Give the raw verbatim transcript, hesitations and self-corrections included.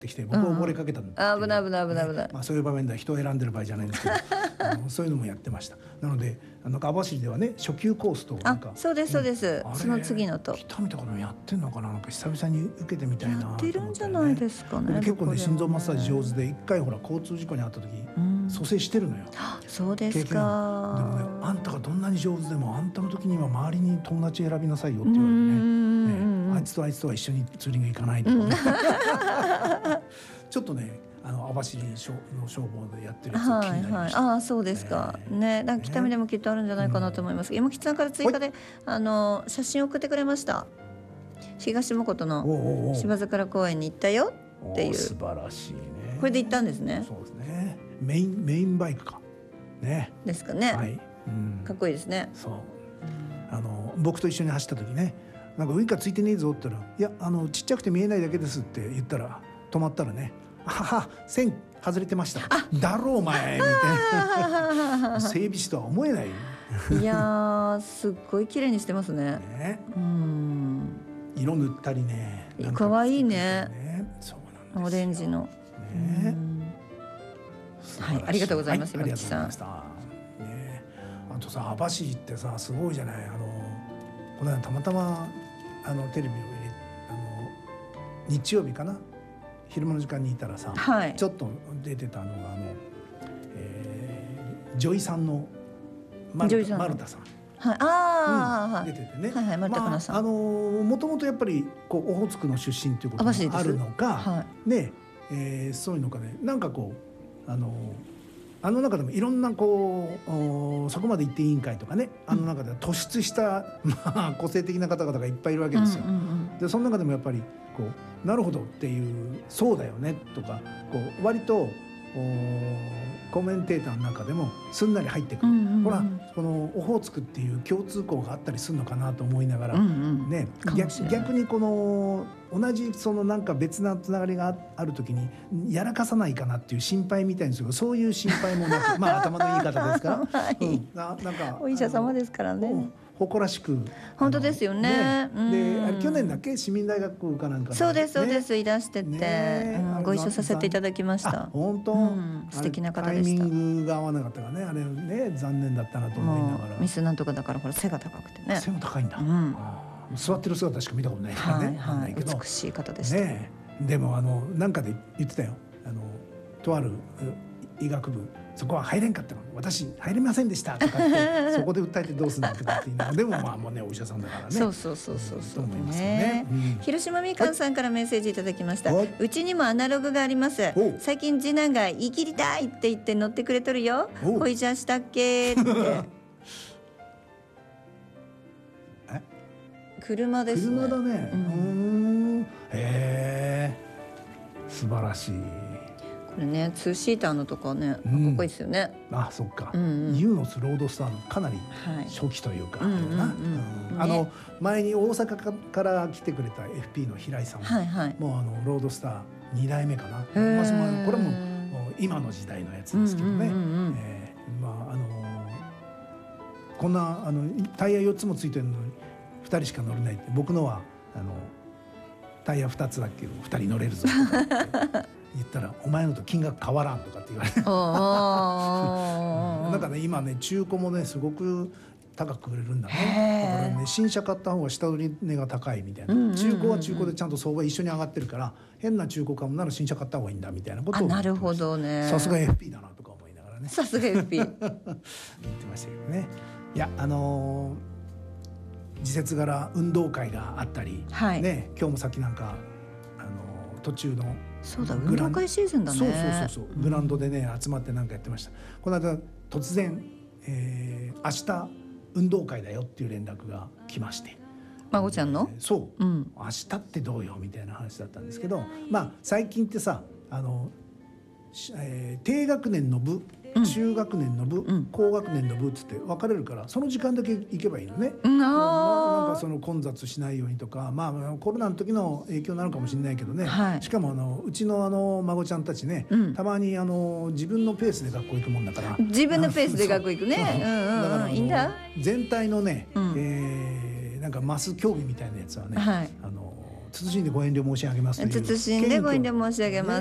ってきて僕を溺れかけたんだ、 うん、危ない危ない危ない危ない、 ね、まあ、そういう場面では人を選んでる場合じゃないんですけどあのそういうのもやってました。なのであの網走ではね初級コースとなんか、 あ、そうですそうです、 うん、 その次のと北見とかでもやってんのかな、なんか久々に受けてみたいなと思って、ね、 やってるんじゃないですかね。 結構ね心臓マッサージ上手で一回ほら交通事故に遭った時、うん、蘇生してるのよ。 そうですか。 でもね、あんたがどんなに上手でもあんたの時には周りに友達選びなさいよって言われてね、ね、あいつとあいつとは一緒にツーリング行かないとか、ね、ちょっとねあの網走の消防でやってるやつを気になりました、 はいはい、ああそうですか、えー、ね、だから北見でもきっとあるんじゃないかなと思います、うん、山吉さんから追加であの写真を送ってくれました。東向の芝桜公園に行ったよっていう。 素晴らしいね。 これで行ったんですね。 そうですね、メインメインバイクかねですかね、 はい、うん、かっこいいですね。 そう、あの僕と一緒に走った時ね、なんかウインカーついてねえぞって言ったら、いやあのちっちゃくて見えないだけですって言ったら止まったらね、はは線外れてましただろうお前みたいな整備士とは思えないいやすっごい綺麗にしてますね。 ね、 うん、 色塗ったりね、 かわいいね。 ね、そうなんですよ、 オレンジの、 ね、 はい、ありがとうございます、山口さん。 ね、あとさ、網走ってさすごいじゃない。あのこの間たまたまあのテレビを入れあの日曜日かな、昼間の時間にいたらさ、はい、ちょっと出てたのがあの、えー、ジョイさんのマルタ、マルタさん、 はい、あ、 うん、出ててね、 はいはい、マルタかなさん、 まあ、あのもともとやっぱりこうオホーツクの出身ということがあるのか、はい、ね、えー、そういうのかね、なんかこうあのあの中でもいろんなこうそこまで行って委員会とかね、あの中では突出した、まあ、個性的な方々がいっぱいいるわけですよ、うんうんうん、でその中でもやっぱりこうなるほどっていうそうだよねとかこう割とコメンテーターの中でもすんなり入ってくる、うんうんうん、ほらこのオホーツクっていう共通項があったりするのかなと思いながら、うんうん、ね、逆, 逆にこの同じそのなんか別なつながりがある時にやらかさないかなっていう心配みたいにする、そういう心配もなくまあ頭のいい方ですから、はい、うん、な, なんかお医者様ですからね、 誇らしく本当ですよね。 ね、であれ去年だっけ市民大学かなんかで、ね、 そうですそうです、いらしてて、ね、うん、ご一緒させていただきました。 本当、うん、 素敵な方でした。 タイミングが合わなかったからね、あれね残念だったなと思いながら。 ミスなんとかだからほら背が高くてね。 背も高いんだ、うん、座ってる姿しか見たことないからね、はいはい、 美しい方でした、 ね、でもあのなんかで言ってたよ、あのとある医学部そこは入れんかったの、私入れませんでしたとかってそこで訴えてどうするんだとかって言いながらでもまあもうねお医者さんだからね、 そうそうそうそうそう、 うん、と思いますよね、うん、 広島みかんさんからメッセージいただきました、はい、うちにもアナログがあります。最近次男が言い切りたいって言って乗ってくれとるよ、ほいじゃしたっけってえ車ですね。 車だね、うん、うん、へえ素晴らしい。 これねツーシーターのとかね、うん、かっこいいですよね。 あ、そっか、うんうん、ユーノスロードスターのかなり初期というか、あの前に大阪から来てくれた エフピー の平井さんも、はいはい、もうあのロードスターにだいめかな、まあ、そのこれも今の時代のやつですけどね、まああのこんなあのタイヤよっつもついてるのにふたりしか乗れないって、僕のはあのタイヤふたつだけどふたり乗れるぞとか言ったらお前のと金額変わらんとかって言われてなんかね今ね中古もねすごく高く売れるんだね。だからね新車買った方が下取り値が高いみたいな、うんうんうんうん、中古は中古でちゃんと相場一緒に上がってるから変な中古買うなら新車買った方がいいんだみたいなことを言ってました。なるほどね。さすが エフピー だなとか思いながらね。 さすが エフピー 言ってましたけどね。いやあのー、時節柄運動会があったり、はい、ね今日もさっきなんかあのー、途中のそうだ運動会シーズンだね。 そうそうそうそう、グラウンドでね集まってなんかやってました。この間突然、えー、明日運動会だよっていう連絡が来まして、 孫ちゃんの、 えー、そう、うん、明日ってどうよみたいな話だったんですけど、まあ最近ってさあの、えー、低学年の部、中学年の部、うん、高学年の部っつって分かれるからその時間だけ行けばいいのね、うん、なんかその混雑しないようにとか、まあコロナの時の影響なのかもしれないけどね、はい、しかもあのうちのあの孫ちゃんたちね、うん、たまにあの自分のペースで学校行くもんだから自分のペースで学校行くねだからいいんだ全体のね、うん、えー、なんかマス競技みたいなやつはね、はい、あの謹んでご遠慮申し上げますという。 謹んでご遠慮申し上げます。